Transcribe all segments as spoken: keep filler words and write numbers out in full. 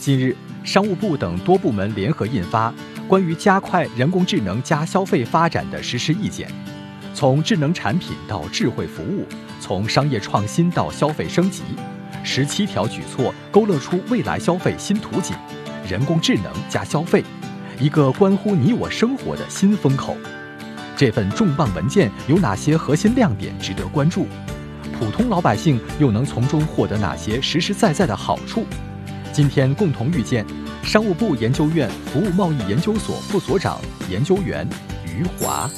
近日，商务部等多部门联合印发《关于加快人工智能加消费发展的实施意见》，从智能产品到智慧服务，从商业创新到消费升级，十七条举措勾勒出未来消费新图景，人工智能加消费，一个关乎你我生活的新风口。这份重磅文件有哪些核心亮点值得关注？普通老百姓又能从中获得哪些实实在在的好处？今天共同遇见商务部研究院服务贸易研究所副所长、研究员余华。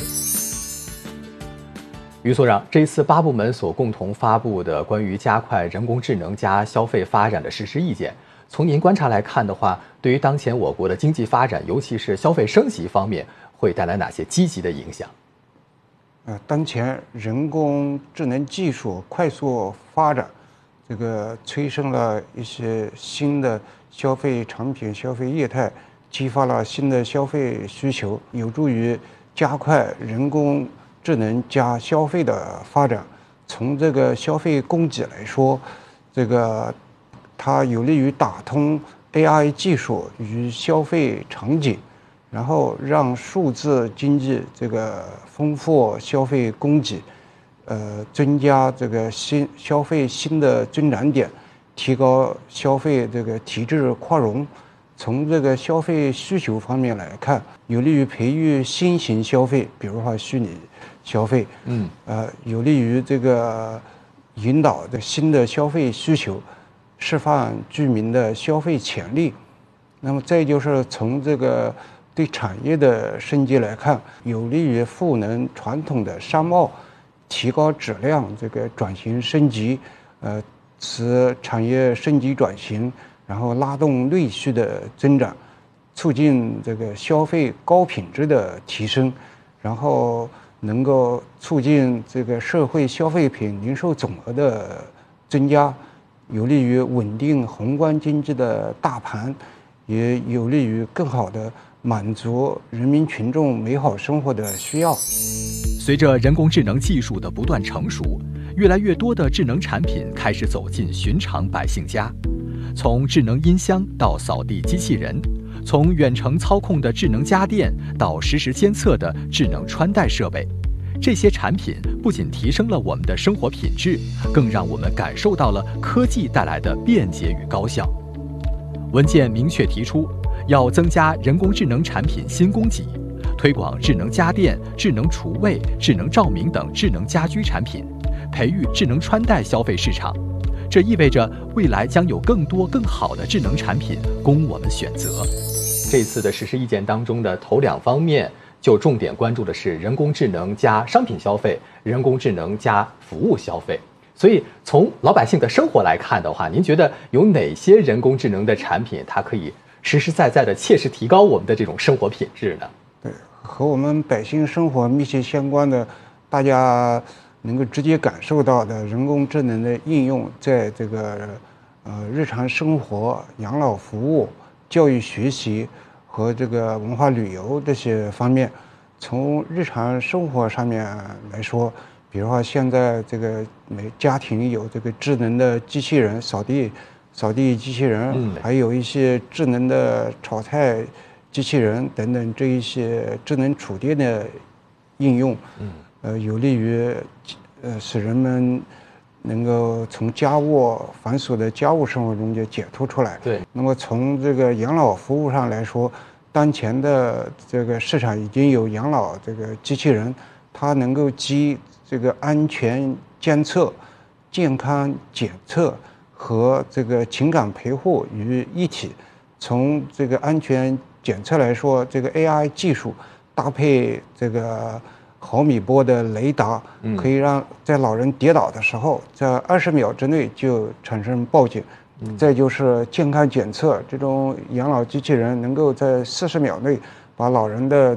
余所长，这一次八部门所共同发布的关于加快人工智能加消费发展的实施意见，从您观察来看的话，对于当前我国的经济发展，尤其是消费升级方面，会带来哪些积极的影响？ 呃，当前人工智能技术快速发展，这个催生了一些新的消费产品、消费业态，激发了新的消费需求，有助于加快人工智能加消费的发展。从这个消费供给来说，这个它有利于打通 A I 技术与消费场景，然后让数字经济这个丰富消费供给，呃，增加这个新消费新的增长点，提高消费这个体制扩容。从这个消费需求方面来看，有利于培育新型消费，比如说虚拟消费，嗯，呃，有利于这个引导的新的消费需求，释放居民的消费潜力。那么再就是从这个对产业的升级来看，有利于赋能传统的商贸，提高质量，这个转型升级，呃，使产业升级转型，然后拉动内需的增长，促进这个消费高品质的提升，然后能够促进这个社会消费品零售总额的增加，有利于稳定宏观经济的大盘，也有利于更好的满足人民群众美好生活的需要。 随着人工智能技术的不断成熟，越来越多的智能产品开始走进寻常百姓家。从智能音箱到扫地机器人，从远程操控的智能家电到实时监测的智能穿戴设备，这些产品不仅提升了我们的生活品质，更让我们感受到了科技带来的便捷与高效。文件明确提出，要增加人工智能产品新供给，推广智能家电、智能厨卫、智能照明等智能家居产品，培育智能穿戴消费市场。这意味着未来将有更多更好的智能产品供我们选择。这次的实施意见当中的头两方面，就重点关注的是人工智能加商品消费、人工智能加服务消费。所以从老百姓的生活来看的话，您觉得有哪些人工智能的产品，它可以实实在在的切实提高我们的这种生活品质呢？ 对，和我们百姓生活密切相关的，大家能够直接感受到的人工智能的应用，在这个呃日常生活、养老服务、教育学习和这个文化旅游这些方面。从日常生活上面来说，比如说现在这个每家庭有这个智能的机器人扫地扫地机器人，嗯，还有一些智能的炒菜机器人等等，这一些智能厨电的应用，嗯，呃，有利于呃使人们能够从家务繁琐的家务生活中就解脱出来。 对。 那么从这个养老服务上来说，当前的这个市场已经有养老这个机器人，它能够集这个安全监测、健康检测和这个情感陪护于一体。从这个安全检测来说，这个 A I 技术搭配这个毫米波的雷达，可以让在老人跌倒的时候，在二十秒之内就产生报警。再就是健康检测，这种养老机器人能够在四十秒内把老人的